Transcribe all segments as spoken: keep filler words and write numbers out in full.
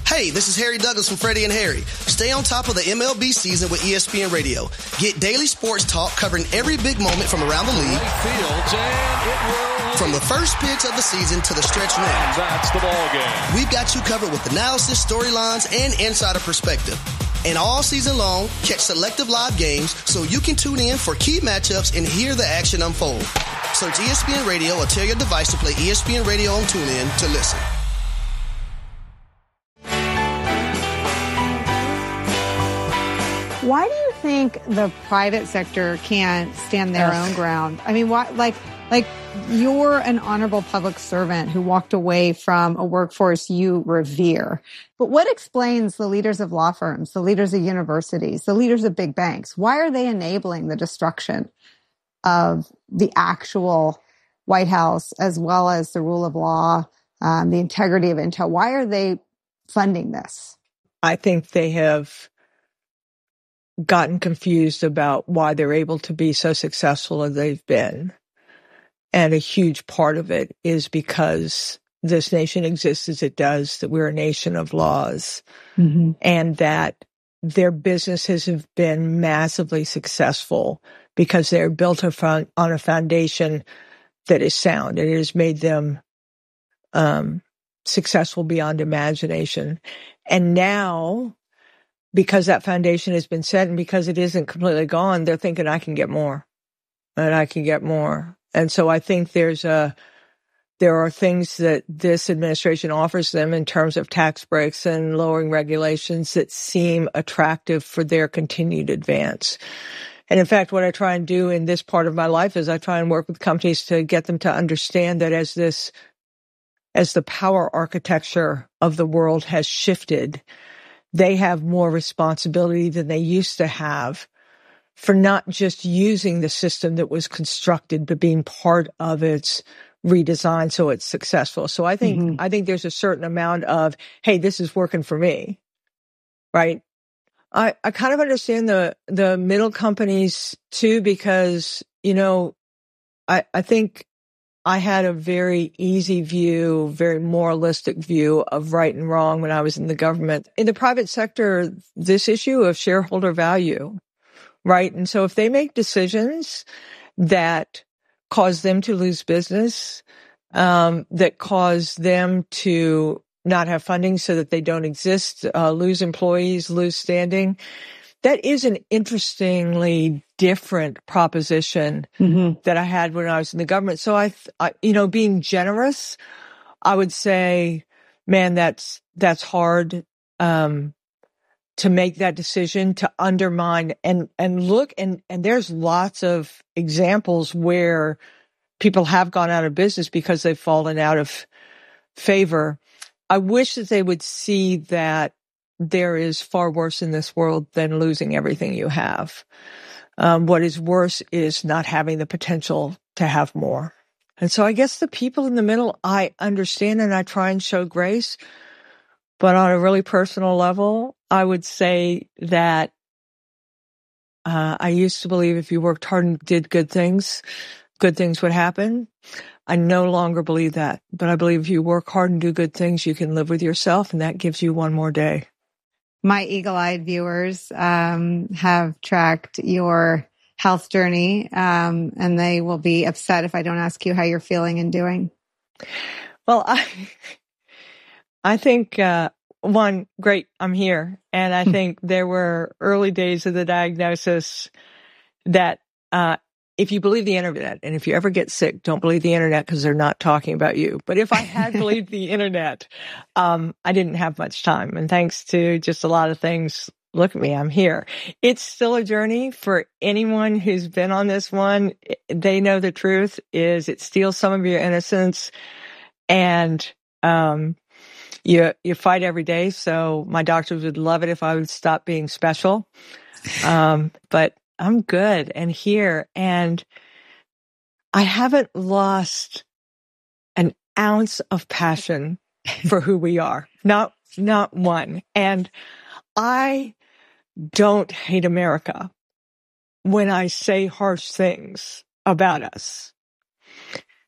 Hey, this is Harry Douglas from Freddie and Harry. Stay on top of the M L B season with E S P N Radio. Get daily sports talk covering every big moment from around the league. Fields, and it will... From the first pitch of the season to the stretch run. That's the ball game. We've got you covered with analysis, storylines, and insider perspective. And all season long, catch selective live games so you can tune in for key matchups and hear the action unfold. Search E S P N Radio or tell your device to play E S P N Radio on TuneIn to listen. Why do you think the private sector can't stand their Ugh. own ground? I mean, why, like, like you're an honorable public servant who walked away from a workforce you revere. But what explains the leaders of law firms, the leaders of universities, the leaders of big banks? Why are they enabling the destruction of the actual White House as well as the rule of law, um, the integrity of Intel? Why are they funding this? I think they have gotten confused about why they're able to be so successful as they've been. And a huge part of it is because this nation exists as it does, that we're a nation of laws, mm-hmm. and that their businesses have been massively successful because they're built on a foundation that is sound. And it has made them um, successful beyond imagination. And now, because that foundation has been set and because it isn't completely gone, they're thinking, I can get more, and I can get more. And so I think there's a, there are things that this administration offers them in terms of tax breaks and lowering regulations that seem attractive for their continued advance. And in fact, what I try and do in this part of my life is I try and work with companies to get them to understand that as this, as the power architecture of the world has shifted, they have more responsibility than they used to have for not just using the system that was constructed, but being part of its redesign so it's successful. So I think, mm-hmm. I think there's a certain amount of, hey, this is working for me, right? I, I kind of understand the, the middle companies too, because, you know, I, I think I had a very easy view, very moralistic view of right and wrong when I was in the government. In the private sector, this issue of shareholder value, right? And so if they make decisions that cause them to lose business, um, that cause them to not have funding so that they don't exist, uh, lose employees, lose standing, that is an interestingly different proposition mm-hmm. that I had when I was in the government. So I, I, you know, being generous, I would say, man, that's, that's hard, um, to make that decision, to undermine and, and look. And, and there's lots of examples where people have gone out of business because they've fallen out of favor. I wish that they would see that there is far worse in this world than losing everything you have. Um, what is worse is not having the potential to have more. And so I guess the people in the middle, I understand and I try and show grace. But on a really personal level, I would say that uh, I used to believe if you worked hard and did good things, good things would happen. I no longer believe that. But I believe if you work hard and do good things, you can live with yourself, and that gives you one more day. My eagle-eyed viewers um, have tracked your health journey, um, and they will be upset if I don't ask you how you're feeling and doing. Well, I I think, uh, one, great, I'm here. And I think there were early days of the diagnosis that uh if you believe the internet, and if you ever get sick, don't believe the internet because they're not talking about you. But if I had believed the internet, um, I didn't have much time. And thanks to just a lot of things, look at me, I'm here. It's still a journey for anyone who's been on this one. They know the truth is it steals some of your innocence, and um, you you fight every day. So my doctors would love it if I would stop being special. Um, but I'm good and here, and I haven't lost an ounce of passion for who we are. Not, not one. And I don't hate America when I say harsh things about us.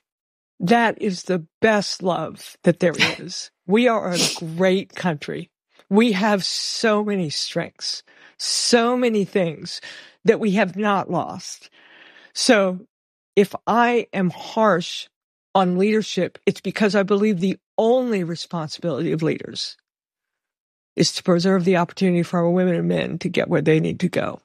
That is the best love that there is. We are a great country. We have so many strengths, so many things that we have not lost. So if I am harsh on leadership, it's because I believe the only responsibility of leaders is to preserve the opportunity for our women and men to get where they need to go.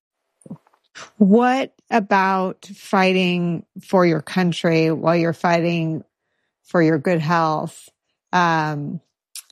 What about fighting for your country while you're fighting for your good health um,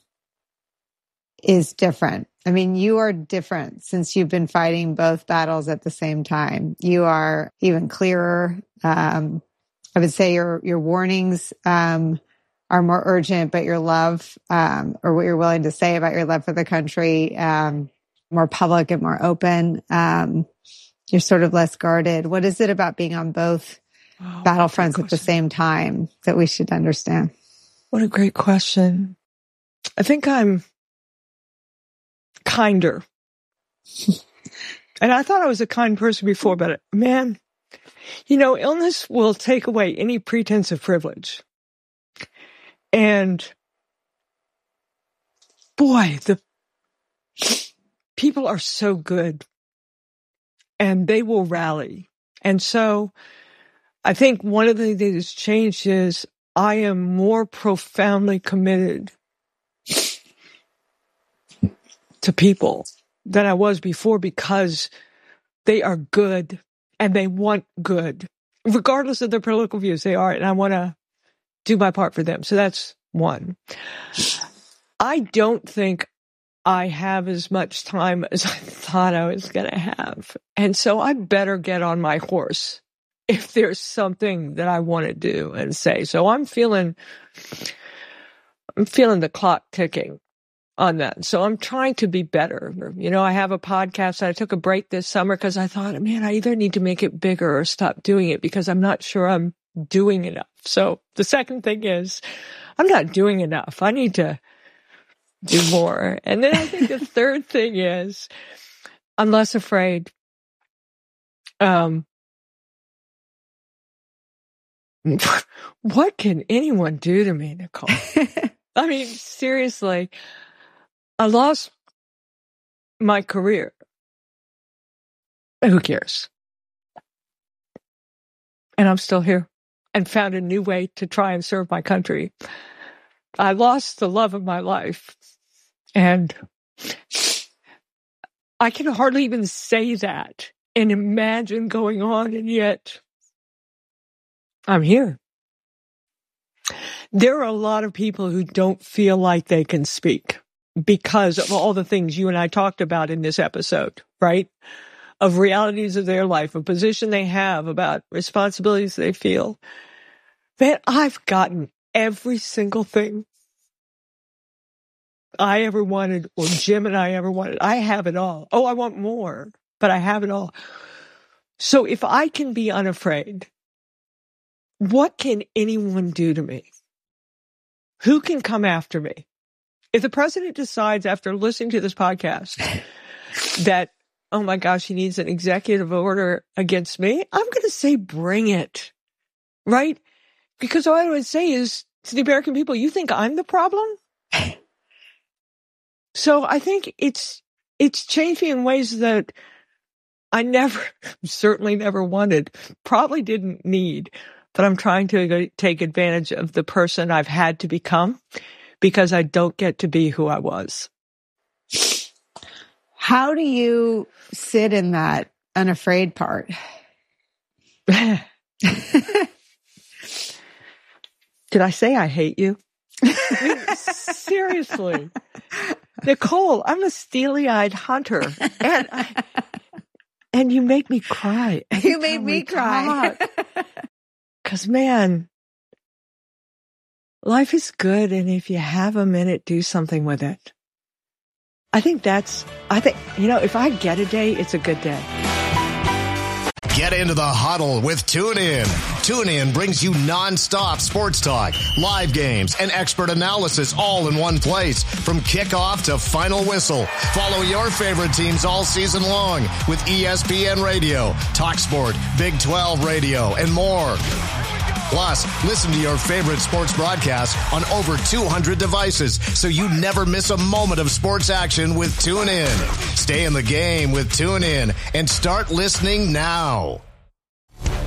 is different? I mean, you are different since you've been fighting both battles at the same time. You are even clearer. Um, I would say your your warnings um, are more urgent, but your love um, or what you're willing to say about your love for the country, um, more public and more open. Um, you're sort of less guarded. What is it about being on both oh, battlefronts at the same time that we should understand? What a great question. I think I'm kinder. And I thought I was a kind person before, but man, you know, illness will take away any pretense of privilege. And boy, the people are so good and they will rally. And so I think one of the things that has changed is I am more profoundly committed to people than I was before because they are good and they want good. Regardless of their political views, they are. And I want to do my part for them. So that's one. I don't think I have as much time as I thought I was going to have. And so I better get on my horse if there's something that I want to do and say. So I'm feeling, I'm feeling the clock ticking on that. So I'm trying to be better. You know, I have a podcast. I took a break this summer because I thought, man, I either need to make it bigger or stop doing it because I'm not sure I'm doing enough. So the second thing is I'm not doing enough. I need to do more. And then I think the third thing is I'm less afraid. Um, what can anyone do to me, Nicole? I mean, seriously, I lost my career. Who cares? And I'm still here and found a new way to try and serve my country. I lost the love of my life. And I can hardly even say that and imagine going on, and yet I'm here. There are a lot of people who don't feel like they can speak because of all the things you and I talked about in this episode, right? Of realities of their life, a position they have, about responsibilities they feel. Man, I've gotten every single thing I ever wanted, or Jim and I ever wanted. I have it all. Oh, I want more, but I have it all. So if I can be unafraid, what can anyone do to me? Who can come after me? If the president decides after listening to this podcast that, oh my gosh, he needs an executive order against me, I'm going to say, bring it. Right? Because all I would say is to the American people, you think I'm the problem? So I think it's, it's changed me in ways that I never, certainly never wanted, probably didn't need, but I'm trying to take advantage of the person I've had to become because I don't get to be who I was. How do you sit in that unafraid part? Did I say I hate you? I mean, seriously. Nicole, I'm a steely-eyed hunter. And I, and you make me cry. You made me cry. Because, man, life is good, and if you have a minute, do something with it. I think that's, I think, you know, if I get a day, it's a good day. Get into the huddle with TuneIn. TuneIn brings you nonstop sports talk, live games, and expert analysis all in one place. From kickoff to final whistle. Follow your favorite teams all season long with E S P N Radio, TalkSport, Big twelve Radio, and more. Plus, listen to your favorite sports broadcast on over two hundred devices so you never miss a moment of sports action with TuneIn. Stay in the game with TuneIn and start listening now.